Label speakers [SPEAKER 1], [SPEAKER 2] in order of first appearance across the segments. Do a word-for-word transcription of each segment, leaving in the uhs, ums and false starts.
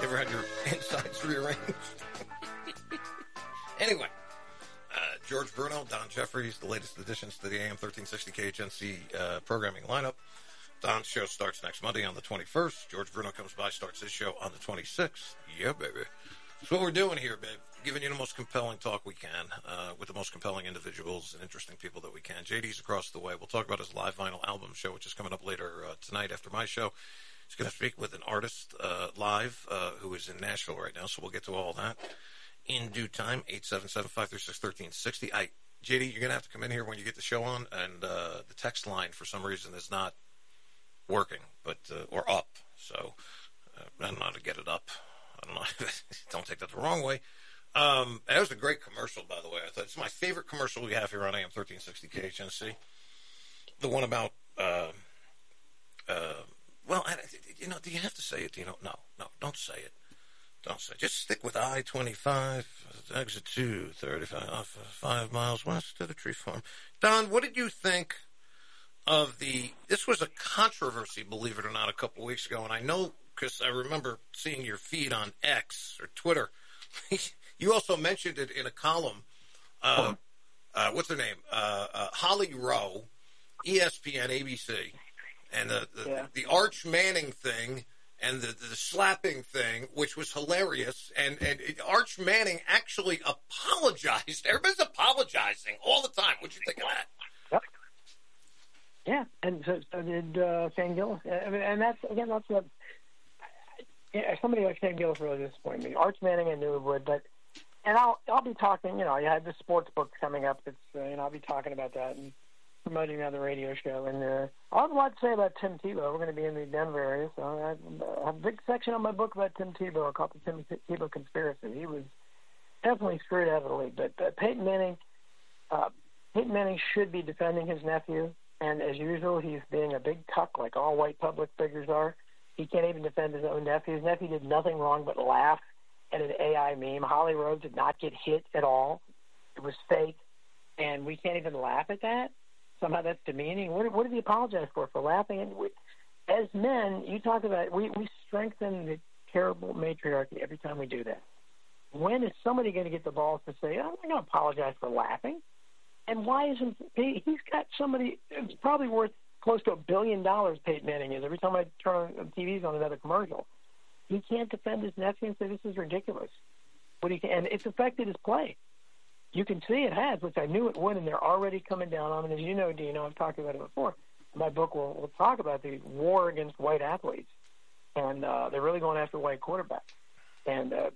[SPEAKER 1] ever had your insides rearranged? Anyway, uh, George Bruno, Don Jeffries, the latest additions to the A M thirteen sixty K H N C uh, programming lineup. Don's show starts next Monday on the twenty-first. George Bruno comes by, starts his show on the twenty-sixth. Yeah, baby. That's what we're doing here, babe. Giving you the most compelling talk we can uh, with the most compelling individuals and interesting people that we can. J D's across the way. We'll talk about his live vinyl album show, which is coming up later uh, tonight after my show. He's going to speak with an artist uh, live uh, who is in Nashville right now, so we'll get to all that in due time. eight seven seven, five three six, one three six zero. I, J D, you're going to have to come in here when you get the show on, and uh, the text line for some reason is not working, but uh, or up. So uh, I don't know how to get it up. I don't know. Don't take that the wrong way. Um, that was a great commercial, by the way. I thought it's my favorite commercial we have here on A M thirteen sixty K H N C. The one about, uh, uh, well, I, you know, do you have to say it? Do you know? No, no, don't say it. Don't say it. Just stick with I twenty-five, exit two thirty-five, off five miles west of the tree farm. Don, what did you think of the, this was a controversy, believe it or not, a couple weeks ago, and I know because I remember seeing your feed on X or Twitter. You also mentioned it in a column. Uh, uh, what's her name? Uh, uh, Holly Rowe, E S P N, A B C, and the the, yeah. the Arch Manning thing and the, the slapping thing, which was hilarious. And, and it, Arch Manning actually apologized. Everybody's apologizing all the time. What'd you think of that?
[SPEAKER 2] Yep. Yeah, and so, so did uh, Shane Gillis. I mean, and that's, again, that's what, yeah, somebody like Shane Gillis really disappointed me. Arch Manning, I knew it would, but, and I'll I'll be talking, you know, you had the sports book coming up, it's, uh, and I'll be talking about that and promoting on the radio show. And uh, I'll have a lot to say about Tim Tebow. We're going to be in the Denver area, so I have a big section on my book about Tim Tebow called the Tim Tebow Conspiracy. He was definitely screwed out of the league. But uh, Peyton Manning, uh, Peyton Manning should be defending his nephew, and as usual, he's being a big cuck like all white public figures are. He can't even defend his own nephew. His nephew did nothing wrong but laugh at an A I meme. Holly Rowe did not get hit at all. It was fake, and we can't even laugh at that. Somehow that's demeaning. What, what did he apologize for? For laughing? And we, as men, you talk about, we, we strengthen the terrible matriarchy every time we do that. When is somebody going to get the balls to say, oh, I'm going to apologize for laughing? And why isn't he, he's got somebody, it's probably worth close to a billion dollars, Peyton Manning is. Every time I turn on T V's on another commercial, he can't defend his nephew and say this is ridiculous. But he can, and it's affected his play. You can see it has, which I knew it would, and they're already coming down on him. And as you know, Dino, I've talked about it before. My book will, will talk about the war against white athletes, and uh, they're really going after white quarterbacks. And uh,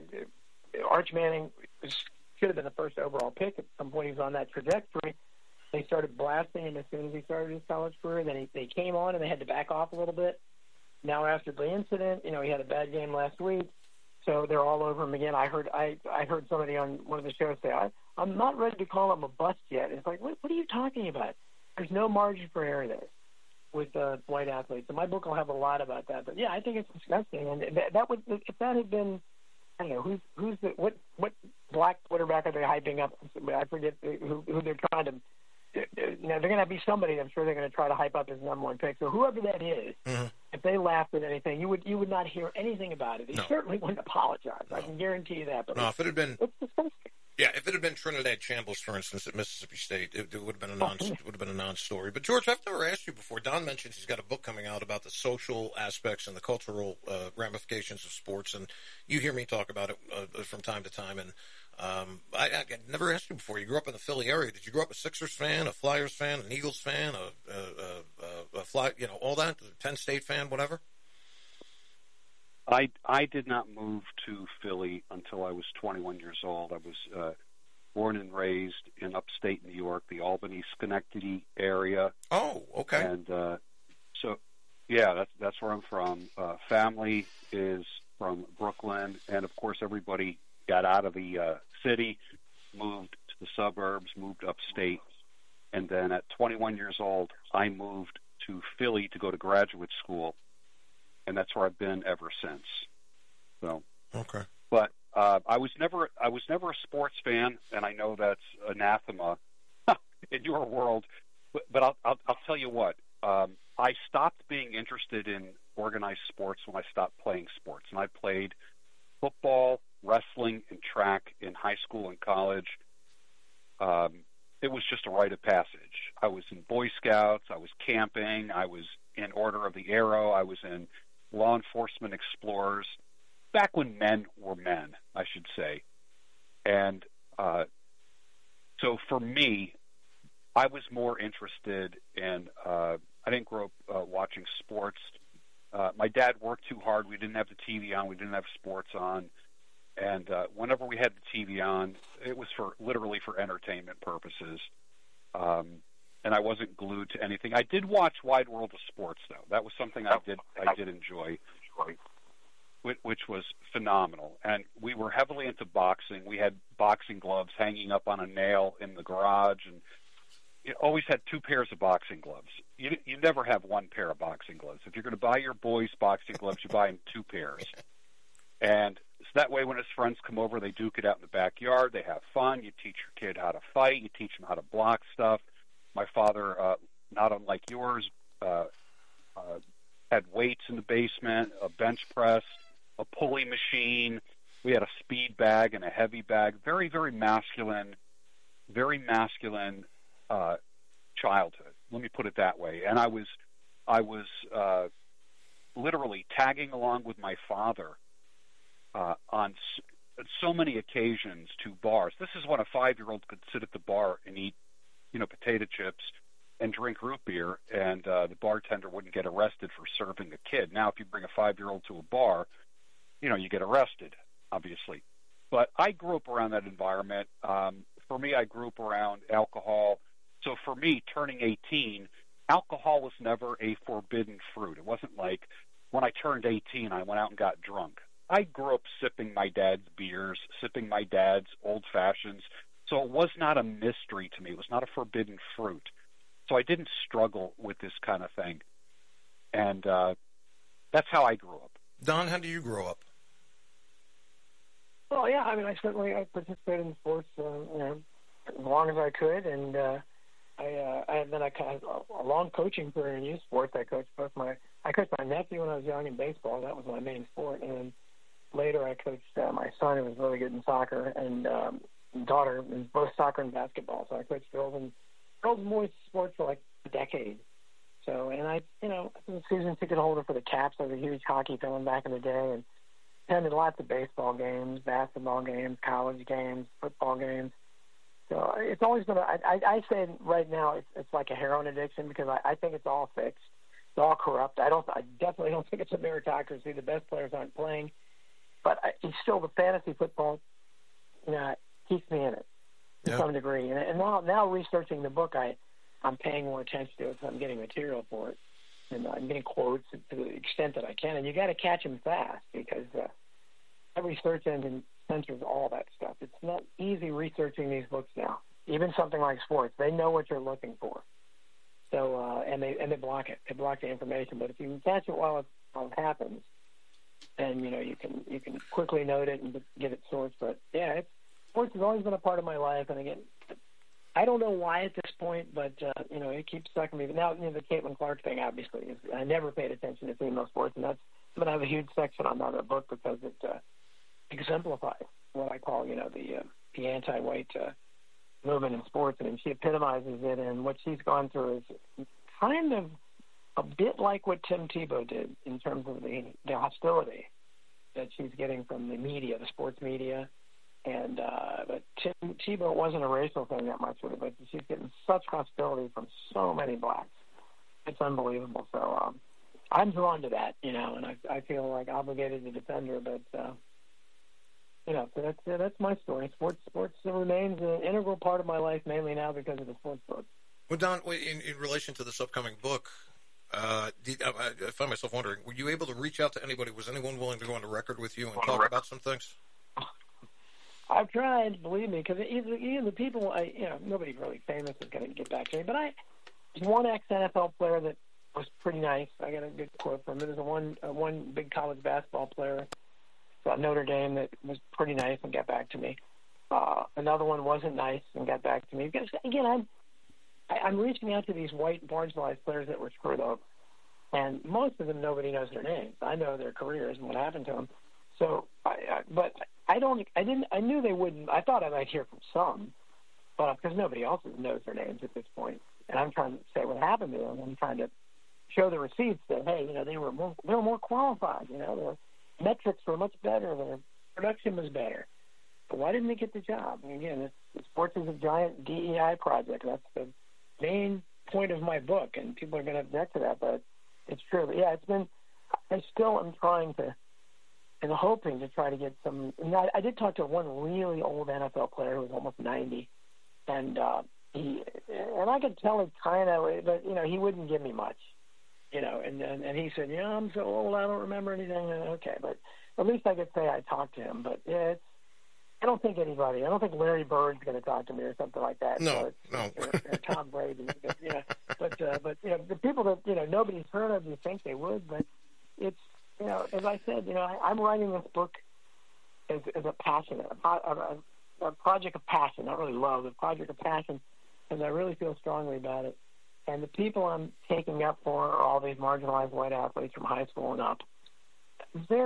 [SPEAKER 2] uh, Arch Manning was, should have been the first overall pick. At some point, he was on that trajectory. They started blasting him as soon as he started his college career. Then he, they came on, and they had to back off a little bit. Now, after the incident, you know, he had a bad game last week, so they're all over him again. I heard I, I heard somebody on one of the shows say, I, I'm not ready to call him a bust yet. It's like, what, what are you talking about? There's no margin for error there with uh, white athletes. And my book will have a lot about that. But, yeah, I think it's disgusting. And that, that would, if that had been, I don't know, who's, who's the, what, what black quarterback are they hyping up? I forget who, who they're trying to, you know, they're going to be somebody. I'm sure they're going to try to hype up his number one pick. So whoever that is, mm-hmm. if they laughed at anything, you would you would not hear anything about it. He
[SPEAKER 1] no.
[SPEAKER 2] certainly wouldn't apologize.
[SPEAKER 1] No.
[SPEAKER 2] I can guarantee you that. But
[SPEAKER 1] no, if it had been,
[SPEAKER 2] it's disgusting.
[SPEAKER 1] Yeah, if it had been Trinidad Chambliss, for instance, at Mississippi State, it, it would have been a non it would have been a non-story. But George, I've never asked you before. Don mentions he's got a book coming out about the social aspects and the cultural uh, ramifications of sports, and you hear me talk about it uh, from time to time. And um, I, I never asked you before. You grew up in the Philly area. Did you grow up a Sixers fan, a Flyers fan, an Eagles fan, a, a, a, a fly, you know, all that, a Penn State fan, whatever?
[SPEAKER 3] I I did not move to Philly until I was twenty-one years old. I was uh, born and raised in upstate New York, the Albany, Schenectady area.
[SPEAKER 1] Oh, okay.
[SPEAKER 3] And uh, so, yeah, that's that's where I'm from. Uh, family is from Brooklyn, and of course, everybody got out of the uh, city, moved to the suburbs, moved upstate, and then at twenty-one years old, I moved to Philly to go to graduate school. And that's where I've been ever since. So,
[SPEAKER 1] okay.
[SPEAKER 3] But uh, I was never I was never a sports fan, and I know that's anathema in your world. But, but I'll, I'll I'll tell you what. Um, I stopped being interested in organized sports when I stopped playing sports. And I played football, wrestling, and track in high school and college. Um, it was just a rite of passage. I was in Boy Scouts. I was camping. I was in Order of the Arrow. I was in Law Enforcement Explorers. Back when men were men, I should say. And uh, so for me, I was more interested in, uh, I didn't grow up uh, watching sports. Uh, my dad worked too hard. We didn't have the T V on. We didn't have sports on. And uh, whenever we had the T V on, it was for literally for entertainment purposes. Um, and I wasn't glued to anything. I did watch Wide World of Sports, though. That was something I did I did enjoy, which, which was phenomenal. And we were heavily into boxing. We had boxing gloves hanging up on a nail in the garage, and you always had two pairs of boxing gloves. You you never have one pair of boxing gloves. If you're going to buy your boys boxing gloves, you buy them two pairs. And so that way when his friends come over, they duke it out in the backyard. They have fun. You teach your kid how to fight. You teach them how to block stuff. My father, uh, not unlike yours, uh, uh, had weights in the basement, a bench press, a pulley machine. We had a speed bag and a heavy bag. Very, very masculine, very masculine uh, childhood. Let me put it that way. And I was, I was uh, literally tagging along with my father uh, on s- so many occasions to bars. This is when a five-year-old could sit at the bar and eat, you know, potato chips and drink root beer, and uh, the bartender wouldn't get arrested for serving a kid. Now, if you bring a five-year-old to a bar, you know, you get arrested, obviously. But I grew up around that environment. Um, for me, I grew up around alcohol. So for me, turning eighteen, alcohol was never a forbidden fruit. It wasn't like when I turned eighteen, I went out and got drunk. I grew up sipping my dad's beers, sipping my dad's old fashions. So it was not a mystery to me. It was not a forbidden fruit. So I didn't struggle with this kind of thing. And uh, that's how I grew up.
[SPEAKER 1] Don, how do you grow up?
[SPEAKER 2] Well, yeah, I mean, I certainly I participated in sports, uh, you know, as long as I could, and uh, I, uh, I then I kind of a long coaching career in youth sports. I coached both my I coached my nephew when I was young in baseball. That was my main sport, and then later I coached uh, my son, who was really good in soccer, and um, daughter in both soccer and basketball. So I coached girls and girls and boys sports for like a decade. So, and I, you know, I was a season ticket holder for the Caps. I was a huge hockey fan back in the day, and attended lots of baseball games, basketball games, college games, football games. So it's always been, a, I, I say right now it's, it's like a heroin addiction because I, I think it's all fixed. It's all corrupt. I don't, I definitely don't think it's a meritocracy. The best players aren't playing. But I, it's still the fantasy football, you know, keeps me in it to
[SPEAKER 1] yeah.
[SPEAKER 2] some degree. And, and now, now researching the book, I, I'm paying more attention to it because I'm getting material for it. And I'm getting quotes to the extent that I can. And you got to catch them fast because uh, every search engine censors all that stuff. It's not easy researching these books now. Even something like sports, they know what you're looking for. So uh, and they and they block it. They block the information. But if you can catch it while it, while it happens, then you know you can you can quickly note it and get it sourced. But yeah, it's, sports has always been a part of my life. And again, I don't know why at this point, but uh, you know it keeps sucking me. But now, you know, the Caitlin Clark thing, obviously, is, I never paid attention to female sports, and that's I'm gonna have a huge section on that book because it uh, exemplifies what I call, you know, the uh, the anti-white uh, movement in sports, and she epitomizes it. And what she's gone through is kind of a bit like what Tim Tebow did in terms of the the hostility that she's getting from the media, the sports media. And uh, but Tim Tebow wasn't a racial thing that much with it, but she's getting such hostility from so many blacks. It's unbelievable. So um, I'm drawn to that, you know, and I, I feel like obligated to defend her. But uh, you know, so that's uh, that's my story. Sports sports remains an integral part of my life, mainly now because of the sports book.
[SPEAKER 1] Well, Don, in, in relation to this upcoming book, uh, did, I, I find myself wondering: were you able to reach out to anybody? Was anyone willing to go on the record with you and talk about some things?
[SPEAKER 2] I've tried, believe me, because even the people, I, you know, nobody really famous is going to get back to me. But I, there's one ex-N F L player that was pretty nice. I got a good quote from him. There's a one, a one big college basketball player at Notre Dame that was pretty nice and got back to me. Uh, another one wasn't nice and got back to me. Because again, I'm, I, I'm reaching out to these white marginalized players that were screwed over. And most of them, nobody knows their names. I know their careers and what happened to them. So, I, I, but I don't, I didn't, I knew they wouldn't, I thought I might hear from some, but because nobody else knows their names at this point. And I'm trying to say what happened to them. I'm trying to show the receipts that, hey, you know, they were more, they were more qualified, you know, their metrics were much better, their production was better. But why didn't they get the job? I mean, again, it's, sports is a giant D E I project. That's the main point of my book, and people are going to object to that, but it's true. But yeah, it's been, I still am trying to, and hoping to try to get some, and I, I did talk to one really old N F L player who was almost ninety, and uh, he, and I could tell it kind of, but, you know, he wouldn't give me much, you know, and, and, and he said, yeah, I'm so old, I don't remember anything. Okay, but at least I could say I talked to him, but yeah, it's, I don't think anybody, I don't think Larry Bird's going to talk to me or something like that.
[SPEAKER 1] No,
[SPEAKER 2] so it's,
[SPEAKER 1] no.
[SPEAKER 2] Or, or Tom Brady, but, you know, but, uh, but, you know, the people that, you know, nobody's heard of, you think they would, but it's, you know, as I said, you know, I, I'm writing this book as, as a passion, a, a, a project of passion, not really love, a project of passion, because I really feel strongly about it. And the people I'm taking up for are all these marginalized white athletes from high school and up. They're,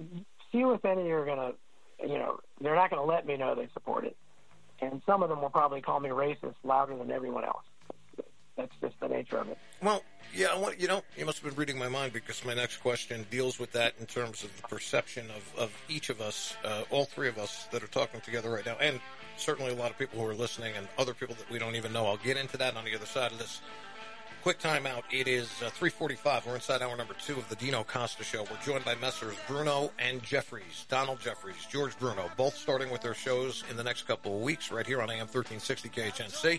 [SPEAKER 2] few, if any, are going to, you know, they're not going to let me know they support it. And some of them will probably call me racist louder than everyone else. That's just the nature of it.
[SPEAKER 1] Well, yeah, I want, you know, you must have been reading my mind, because my next question deals with that in terms of the perception of, of each of us, uh, all three of us that are talking together right now, and certainly a lot of people who are listening and other people that we don't even know. I'll get into that on the other side of this. Quick time out. It is uh, three forty-five. We're inside hour number two of the Dino Costa Show. We're joined by Messrs. Bruno and Jeffries, Donald Jeffries, George Bruno, both starting with their shows in the next couple of weeks right here on A M thirteen sixty K H N C.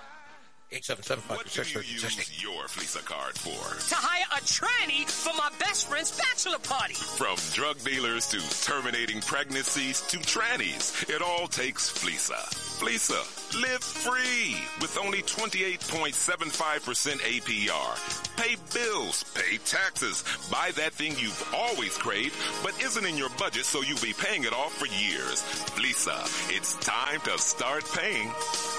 [SPEAKER 1] eight seven seven, five two six,
[SPEAKER 4] What do you use your Fleesa card for?
[SPEAKER 5] To hire a tranny for my best friend's bachelor party.
[SPEAKER 4] From drug dealers to terminating pregnancies to trannies, it all takes Fleesa. Fleesa, live free with only twenty-eight point seven five percent A P R. Pay bills, pay taxes, buy that thing you've always craved but isn't in your budget, so you'll be paying it off for years. Fleesa, it's time to start paying.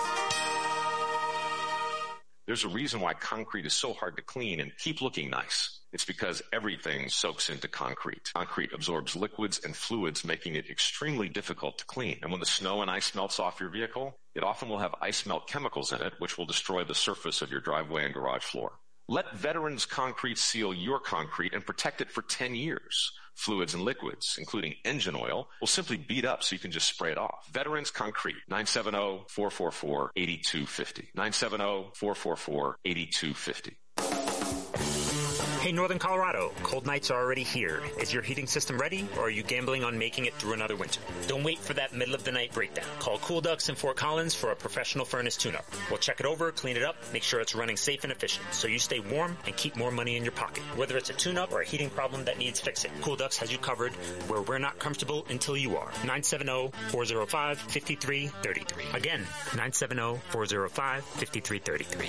[SPEAKER 6] There's a reason why concrete is so hard to clean and keep looking nice. It's because everything soaks into concrete. Concrete absorbs liquids and fluids, making it extremely difficult to clean. And when the snow and ice melts off your vehicle, it often will have ice melt chemicals in it, which will destroy the surface of your driveway and garage floor. Let Veterans Concrete seal your concrete and protect it for ten years. Fluids and liquids, including engine oil, will simply beat up so you can just spray it off. Veterans Concrete, nine seven zero, four four four, eight two five zero. nine seven zero, four four four, eight two five zero.
[SPEAKER 7] Hey, Northern Colorado, cold nights are already here. Is your heating system ready, or are you gambling on making it through another winter? Don't wait for that middle-of-the-night breakdown. Call Cool Ducks in Fort Collins for a professional furnace tune-up. We'll check it over, clean it up, make sure it's running safe and efficient, so you stay warm and keep more money in your pocket. Whether it's a tune-up or a heating problem that needs fixing, Cool Ducks has you covered where we're not comfortable until you are. nine seven zero, four zero five, five three three three. Again, nine seven zero, four zero five, five three three three.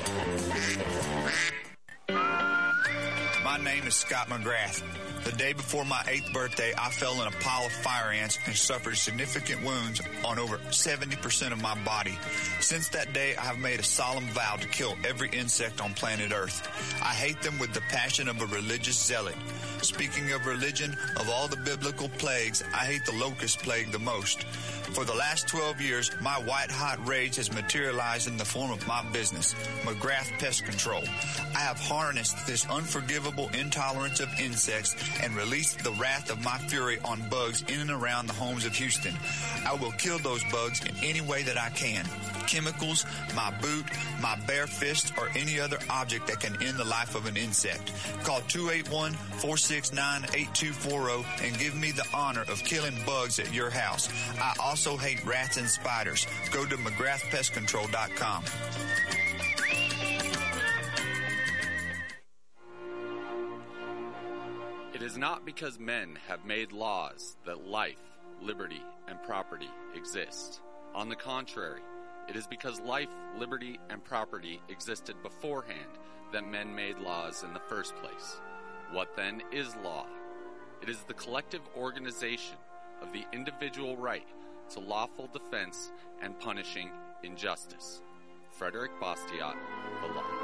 [SPEAKER 8] My name is Scott McGrath. The day before my eighth birthday, I fell in a pile of fire ants and suffered significant wounds on over seventy percent of my body. Since that day, I have made a solemn vow to kill every insect on planet Earth. I hate them with the passion of a religious zealot. Speaking of religion, of all the biblical plagues, I hate the locust plague the most. For the last twelve years, my white-hot rage has materialized in the form of my business, McGrath Pest Control. I have harnessed this unforgivable intolerance of insects and released the wrath of my fury on bugs in and around the homes of Houston. I will kill those bugs in any way that I can. Chemicals, my boot, my bare fist, or any other object that can end the life of an insect. Call two eight one, four six nine, eight two four zero and give me the honor of killing bugs at your house. I also hate rats and spiders. Go to McGrath Pest Control dot com.
[SPEAKER 9] It is not because men have made laws that life, liberty, and property exist. On the contrary, it is because life, liberty, and property existed beforehand that men made laws in the first place. What then is law? It is the collective organization of the individual right to lawful defense and punishing injustice. Frederick Bastiat, The Law.